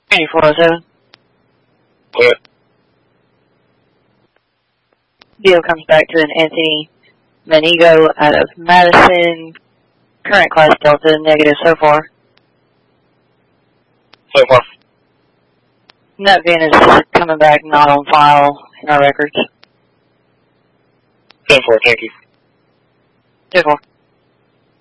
2407. Clear. Deal comes back to an Anthony Manigo out of Madison. Current class Delta, negative so far. So far. Nut VIN is coming back, not on file in our records. 10-4, thank you. 10-4.